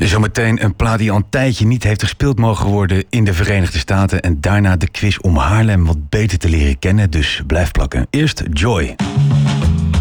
Zometeen een plaat die al een tijdje niet heeft gespeeld mogen worden in de Verenigde Staten. En daarna de quiz om Haarlem wat beter te leren kennen. Dus blijf plakken. Eerst Joy.